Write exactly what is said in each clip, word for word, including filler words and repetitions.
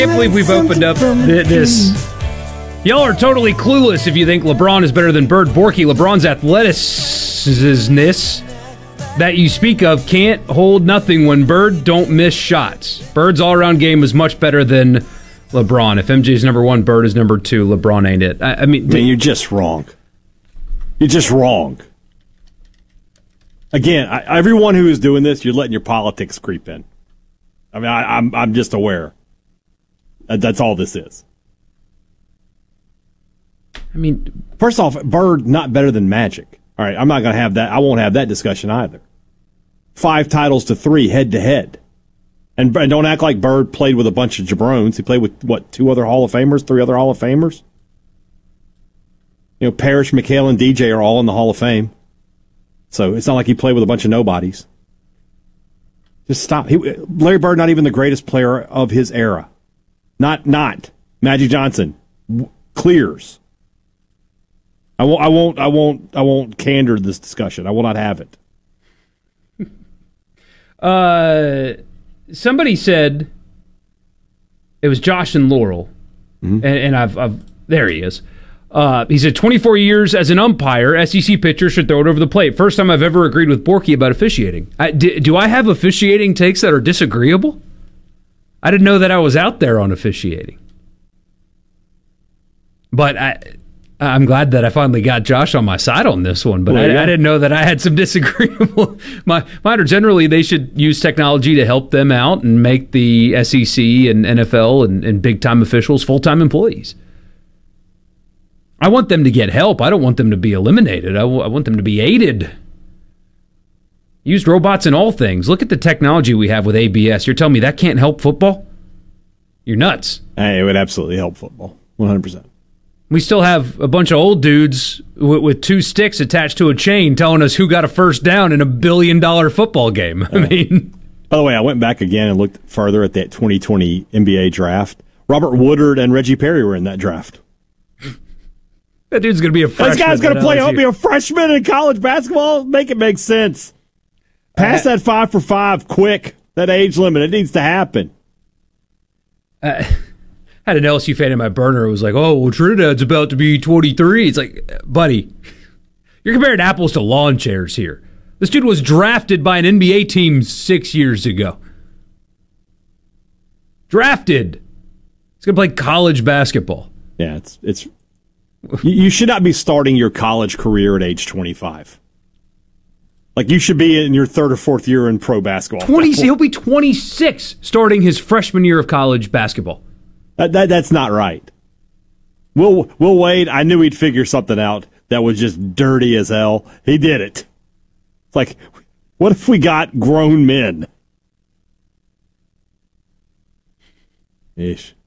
can't believe we've opened up th- this. Y'all are totally clueless if you think LeBron is better than Bird Borky. LeBron's athleticisness that you speak of can't hold nothing when Bird don't miss shots. Bird's all-around game is much better than LeBron. If M J's number one, Bird is number two. LeBron ain't it. I, I mean, I mean, you're just wrong. You're just wrong. Again, I, everyone who is doing this, you're letting your politics creep in. I mean, I, I'm I'm just aware. That's all this is. I mean, first off, Bird not better than Magic. All right, I'm not going to have that. I won't have that discussion either. Five titles to three, head to head, and, and don't act like Bird played with a bunch of jabrones. He played with what, two other Hall of Famers, three other Hall of Famers. You know, Parrish, McHale, and D J are all in the Hall of Fame. So it's not like he played with a bunch of nobodies. Just stop. He, Larry Bird, not even the greatest player of his era. Not, not. Magic Johnson w- clears. I won't, I won't, I won't, I won't candor this discussion. I will not have it. uh, somebody said it was Josh and Laurel, mm-hmm. and, and I've, I've, there he is. Uh, he said, twenty-four years as an umpire, S E C pitcher should throw it over the plate. First time I've ever agreed with Borky about officiating. I, do, do I have officiating takes that are disagreeable? I didn't know that I was out there on officiating. But I, I'm glad that I finally got Josh on my side on this one. But well, I, yeah. I didn't know that I had some disagreeable. My, mine are generally they should use technology to help them out and make the S E C and N F L and, and big-time officials full-time employees. I want them to get help. I don't want them to be eliminated. I, w- I want them to be aided. Used robots in all things. Look at the technology we have with A B S. You're telling me that can't help football? You're nuts. Hey, it would absolutely help football. one hundred percent. We still have a bunch of old dudes w- with two sticks attached to a chain telling us who got a first down in a billion-dollar football game. I mean, by the way, I went back again and looked further at that twenty twenty N B A draft. Robert Woodard and Reggie Perry were in that draft. That dude's going to be a freshman. This guy's going to play, I'll be a freshman in college basketball? Make it make sense. Pass uh, that five for five quick. That age limit. It needs to happen. I had an L S U fan in my burner who was like, oh, well, Trinidad's about to be twenty-three. It's like, buddy, you're comparing apples to lawn chairs here. This dude was drafted by an N B A team six years ago. Drafted. He's going to play college basketball. Yeah, it's it's... You should not be starting your college career at age twenty-five. Like, you should be in your third or fourth year in pro basketball. twenty, he'll be twenty-six starting his freshman year of college basketball. That, that, that's not right. Will, Will Wade, I knew he'd figure something out that was just dirty as hell. He did it. It's like, what if we got grown men? Ish.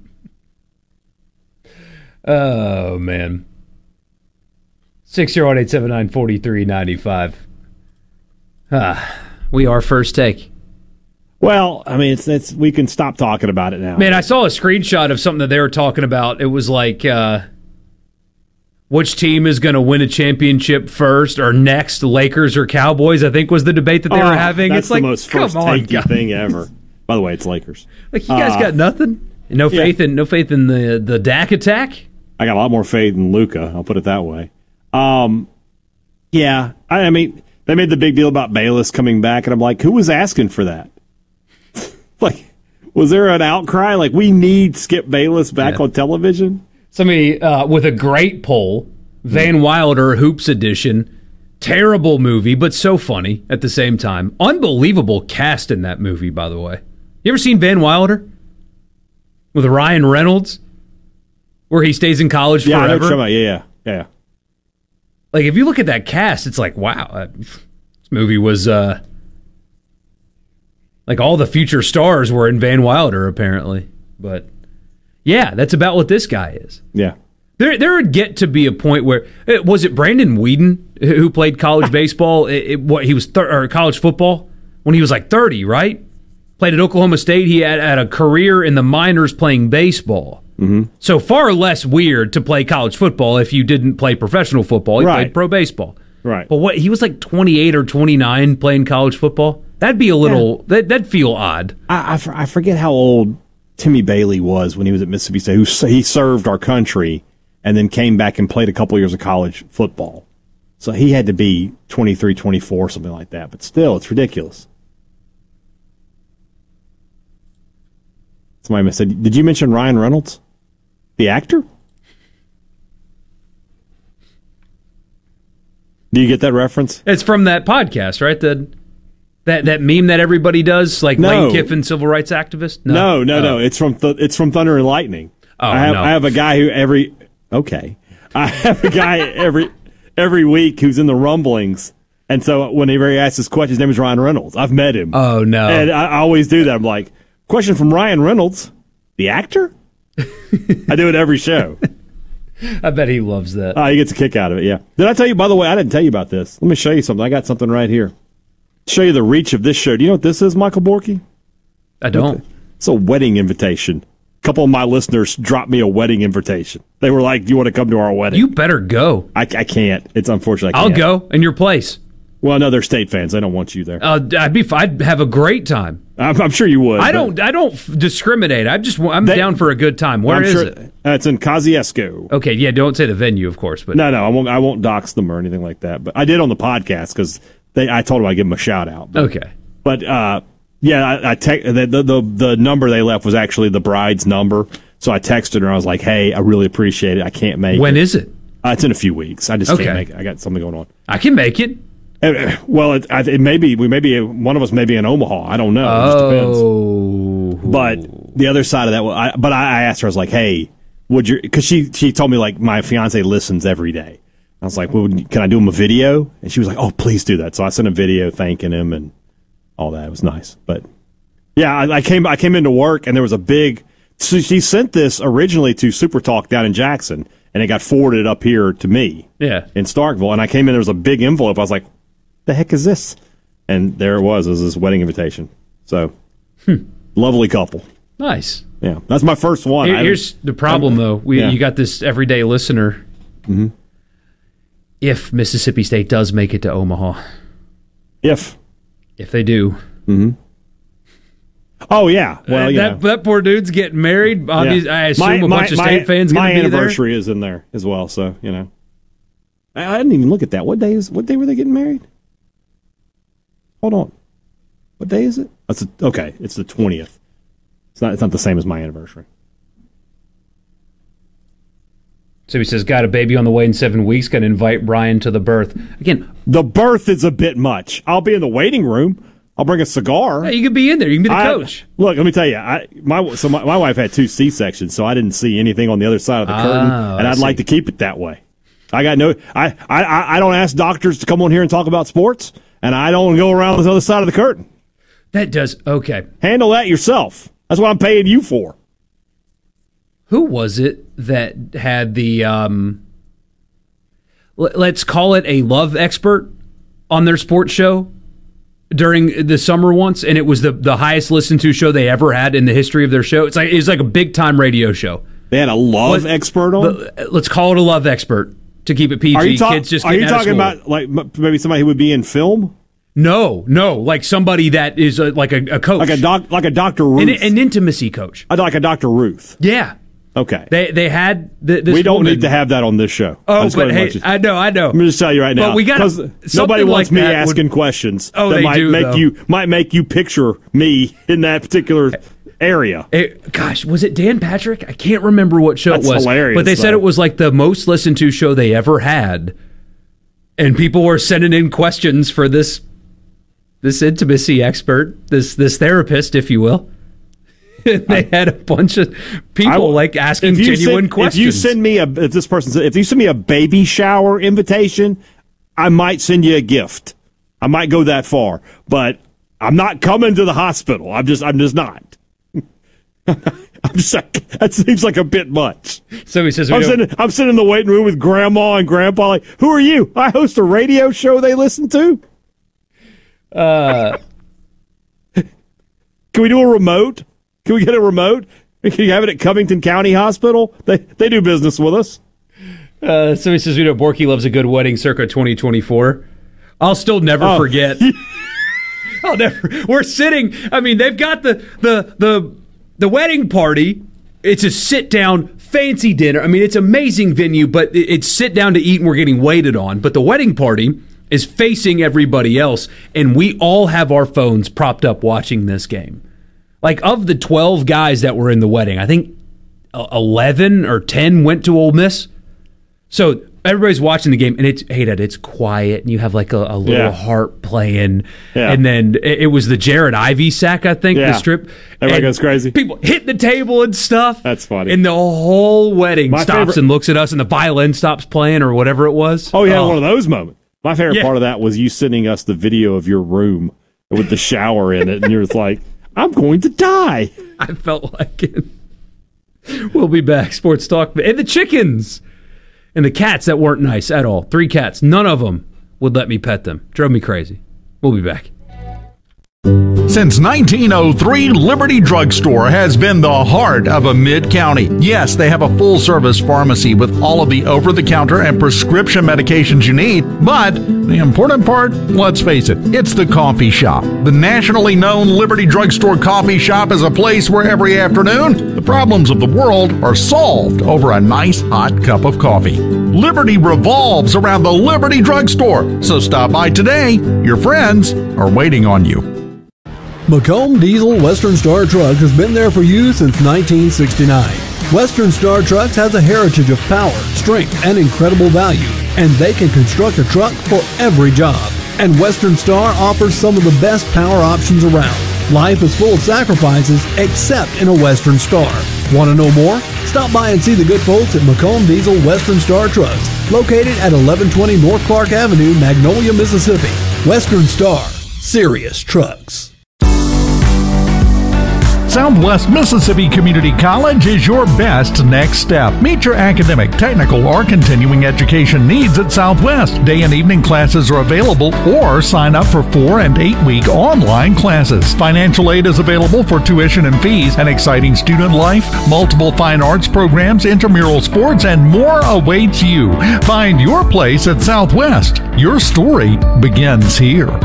Oh, man. six oh one, eight seven nine, four three nine five. Ah, we are First Take. Well, I mean, it's, it's we can stop talking about it now. Man, I saw a screenshot of something that they were talking about. It was like, uh, which team is going to win a championship first or next, Lakers or Cowboys, I think was the debate that they oh, were having. That's it's like, the most First Take thing ever. By the way, it's Lakers. Like, you guys uh, got nothing? No faith yeah. in no faith in the, the Dak attack? I got a lot more faith in Luka, I'll put it that way. Um, yeah, I, I mean, they made the big deal about Bayless coming back, and I'm like, who was asking for that? Like, was there an outcry? Like, we need Skip Bayless back yeah. on television? Somebody uh, with a great poll, Van Wilder Hoops Edition, terrible movie, but so funny at the same time. Unbelievable cast in that movie, by the way. You ever seen Van Wilder? With Ryan Reynolds? Where he stays in college yeah, forever? I know yeah, yeah, yeah. Like, if you look at that cast, it's like, wow, uh, this movie was, uh, like, all the future stars were in Van Wilder, apparently. But, yeah, that's about what this guy is. Yeah. There there would get to be a point where, was it Brandon Whedon who played college baseball? It, it, what he was, thir- or college football? When he was like thirty, right? Played at Oklahoma State. He had, had a career in the minors playing baseball. Mm-hmm. So far less weird to play college football if you didn't play professional football. He right. played pro baseball. Right. But what he was like twenty-eight or twenty-nine playing college football? That'd be a little, yeah. that, that'd feel odd. I, I, I forget how old Timmy Bailey was when he was at Mississippi State, who he served our country and then came back and played a couple years of college football. So he had to be twenty-three, twenty-four, something like that. But still, it's ridiculous. Somebody said, did you mention Ryan Reynolds? The actor? Do you get that reference? It's from that podcast, right? The that that meme that everybody does, like no. Lane Kiffin, civil rights activist. No, no, no. no. It's from th- it's from Thunder and Lightning. Oh, I have no. I have a guy who every okay, I have a guy every every week who's in the rumblings, and so whenever he asks his question, his name is Ryan Reynolds. I've met him. Oh no, and I, I always do that. I'm like, question from Ryan Reynolds, the actor. I do it every show. I bet he loves that. Oh, he gets a kick out of it, yeah. Did I tell you, by the way, I didn't tell you about this. Let me show you something. I got something right here. Show you the reach of this show. Do you know what this is, Michael Borky? I don't. It's a wedding invitation. A couple of my listeners dropped me a wedding invitation. They were like, do you want to come to our wedding? You better go. I, I can't. It's unfortunate I I'll can't. go in your place. Well, no, they're state fans. They don't want you there. Uh, I'd be. I'd have a great time. I'm, I'm sure you would. I don't. I don't f- discriminate. I just. I'm They- down for a good time. Where I'm is sure, it? Uh, it's in Kosciuszko. Okay. Yeah. Don't say the venue, of course. But No, no, I won't. I won't dox them or anything like that. But I did on the podcast because they. I told them I'd give them a shout out. But, okay. But uh, yeah, I, I te- the, the the the number they left was actually the bride's number. So I texted her. I was like, "Hey, I really appreciate it. I can't make When it." is it? Uh, it's in a few weeks. I just Okay. can't make it. I got something going on. I can make it. Uh, Well, it, I- it may be we may be one of us may be in Omaha. I don't know. It just depends. Oh. But the other side of that, well, I, but I, I asked her. I was like, "Hey, would you?" Because she she told me like my fiance listens every day. I was like, "Well, can I do him a video?" And she was like, "Oh, please do that." So I sent a video thanking him and all that. It was nice. But yeah, I, I came I came into work and there was a big. So she sent this originally to Super Talk down in Jackson, and it got forwarded up here to me. Yeah. In Starkville, and I came in. There was a big envelope. I was like, "The heck is this?" And there it was. It was this wedding invitation. So, hmm. lovely couple. Nice. Yeah, that's my first one. Here- I- here's the problem, though. We, Yeah. You got this everyday listener. Mm-hmm. If Mississippi State does make it to Omaha, If. if they do, Mm-hmm. Oh, yeah. Well, you that, know. that poor dude's getting married. Obvious, Yeah. I assume My- a my- bunch of my- state fans going My to be there. anniversary is in there as well, so, you know. I, I didn't even look at that. What day is? What day were they getting married? Hold on. What day is it? That's a, okay, it's the twentieth. It's not, it's not the same as my anniversary. So he says, got a baby on the way in seven weeks, going to invite Brian to the birth. Again, The birth is a bit much. I'll be in the waiting room. I'll bring a cigar. hey, you could be in there. You can be the I- coach. Look, let me tell you. I my so my, my wife had two C sections, so I didn't see anything on the other side of the Ah, curtain, I and I'd see. like to keep it that way. I got no. I, I I don't ask doctors to come on here and talk about sports, and I don't go around the other side of the curtain. That does. Okay. Handle that yourself. That's what I'm paying you for. Who was it that had the, um, l- let's call it a love expert on their sports show during the summer once, and it was the, the highest listened to show they ever had in the history of their show. It's like it's like a big time radio show. They had a love What- expert on. But let's call it a love expert to keep it P G. are you, talk- Kids just are you getting out of talking school. about like m- maybe somebody who would be in film, No, no, like somebody that is a, like a, a coach, like a doc, like a Doctor Ruth, an, an intimacy coach. Uh, like a Doctor Ruth? Yeah, Okay, they they had the, this we don't woman- need to have that on this show. I Oh, just but wanna hey, let you- I know, I know. Let me just tell you right now. But we got 'cause something nobody wants like me that asking would- questions Oh, that they might do, make though. you might make you picture me in that particular area. It- gosh, was it Dan Patrick? I can't remember what show That's it was. hilarious, But they said though. it was like the most listened to show they ever had, and people were sending in questions for this this intimacy expert, this this therapist, if you will. They had a bunch of people I will- like asking if you genuine send, questions. If you send me a if this person said- if you send me a baby shower invitation, I might send you a gift. I might go that far, but I'm not coming to the hospital. I'm just I'm just not. I'm just like, that seems like a bit much. so he says, we I'm don't- sitting, I'm sitting in the waiting room with grandma and grandpa. Like, who are you? I host a radio show they listen to. uh, Can we do a remote? Can we get a remote? Can you have it at Covington County Hospital? They they do business with us. uh, so he says, we know Borky loves a good wedding circa twenty twenty-four. I'll still never Oh. forget. I'll never. We're sitting. I mean, they've got the the the the wedding party, it's a sit-down, fancy dinner. I mean, it's an amazing venue, but it's sit down to eat and we're getting waited on. But the wedding party is facing everybody else, and we all have our phones propped up watching this game. Like, of the twelve guys that were in the wedding, I think eleven or ten went to Ole Miss. So everybody's watching the game, and it's, hey, Dad, it's quiet, and you have like a, a little yeah. harp playing. Yeah. And then it was the Jared Ivey sack, I think, yeah. the strip. Everybody and goes crazy. People hit the table and stuff. That's funny. And the whole wedding My stops favorite- and looks at us, and the violin stops playing or whatever it was. Oh, yeah, oh. one of those moments. My favorite Yeah. part of that was you sending us the video of your room with the shower in it, and you're like, I'm going to die. I felt like it. We'll be back. Sports Talk. And the chickens. And the cats that weren't nice at all. Three cats. None of them would let me pet them. Drove me crazy. We'll be back. Since nineteen oh three, Liberty Drugstore has been the heart of a mid-county. Yes, they have a full-service pharmacy with all of the over-the-counter and prescription medications you need, but the important part, let's face it, it's the coffee shop. The nationally known Liberty Drugstore coffee shop is a place where every afternoon, the problems of the world are solved over a nice hot cup of coffee. Liberty revolves around the Liberty Drugstore, so stop by today. Your friends are waiting on you. Macomb Diesel Western Star Truck has been there for you since nineteen sixty-nine. Western Star Trucks has a heritage of power, strength, and incredible value, and they can construct a truck for every job. And Western Star offers some of the best power options around. Life is full of sacrifices, except in a Western Star. Want to know more? Stop by and see the good folks at Macomb Diesel Western Star Trucks, located at eleven twenty North Clark Avenue, Magnolia, Mississippi. Western Star, serious trucks. Southwest Mississippi Community College is your best next step. Meet your academic, technical, or continuing education needs at Southwest. Day and evening classes are available, or sign up for four and eight week online classes. Financial aid is available for tuition and fees, an exciting student life, multiple fine arts programs, intramural sports, and more awaits you. Find your place at Southwest. Your story begins here.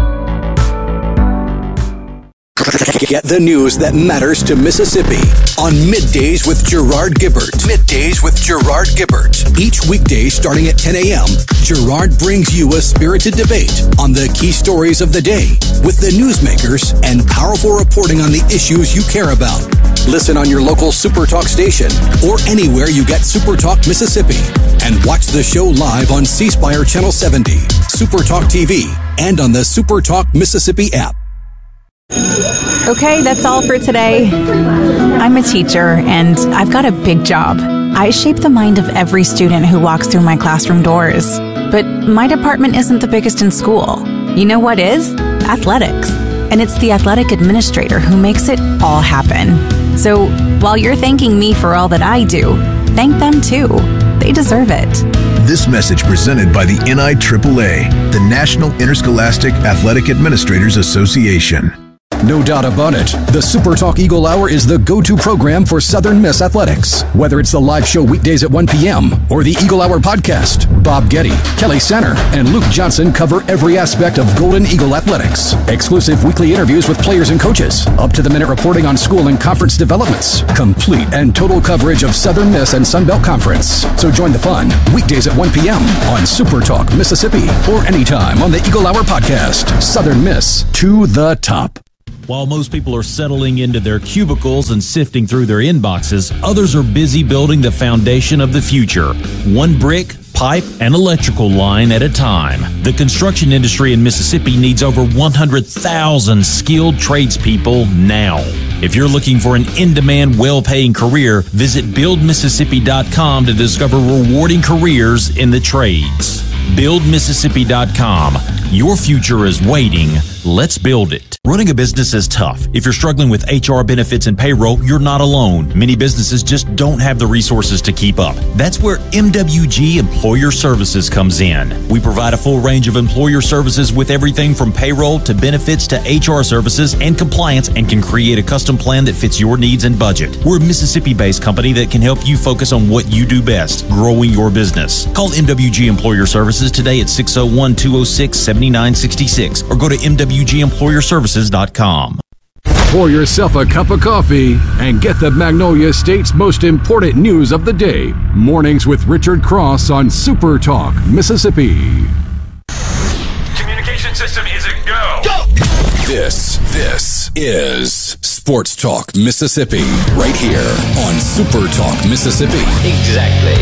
Get the news that matters to Mississippi on Middays with Gerard Gibbert. Middays with Gerard Gibbert. Each weekday starting at ten a.m., Gerard brings you a spirited debate on the key stories of the day with the newsmakers and powerful reporting on the issues you care about. Listen on your local SuperTalk station or anywhere you get SuperTalk Mississippi. And watch the show live on C Spire Channel seventy, SuperTalk T V, and on the SuperTalk Mississippi app. Okay, that's all for today. I'm a teacher, and I've got a big job. I shape the mind of every student who walks through my classroom doors. But my department isn't the biggest in school. You know what is? Athletics. And it's the athletic administrator who makes it all happen. So while you're thanking me for all that I do, thank them too. They deserve it. This message presented by the N I triple A, the National Interscholastic Athletic Administrators Association. No doubt about it, the SuperTalk Eagle Hour is the go-to program for Southern Miss athletics. Whether it's the live show weekdays at one p.m. or the Eagle Hour podcast, Bob Getty, Kelly Sanner, and Luke Johnson cover every aspect of Golden Eagle athletics. Exclusive weekly interviews with players and coaches, up-to-the-minute reporting on school and conference developments, complete and total coverage of Southern Miss and Sun Belt Conference. So join the fun weekdays at one p.m. on SuperTalk Mississippi or anytime on the Eagle Hour podcast. Southern Miss to the top. While most people are settling into their cubicles and sifting through their inboxes, others are busy building the foundation of the future. One brick, pipe, and electrical line at a time. The construction industry in Mississippi needs over one hundred thousand skilled tradespeople now. If you're looking for an in-demand, well-paying career, visit build mississippi dot com to discover rewarding careers in the trades. build mississippi dot com. Your future is waiting. Let's build it. Running a business is tough. If you're struggling with H R, benefits, and payroll, you're not alone. Many businesses just don't have the resources to keep up. That's where M W G Employer Services comes in. We provide a full range of employer services with everything from payroll to benefits to H R services and compliance, and can create a custom plan that fits your needs and budget. We're a Mississippi-based company that can help you focus on what you do best, growing your business. Call M W G Employer Services today at six oh one, two oh six, seven nine six six or go to m w g employer services dot com. Pour yourself a cup of coffee and get the Magnolia State's most important news of the day. Mornings with Richard Cross on Super Talk, Mississippi. Communication system is a go. Go! This, this is Sports Talk Mississippi, right here on Super Talk Mississippi. Exactly.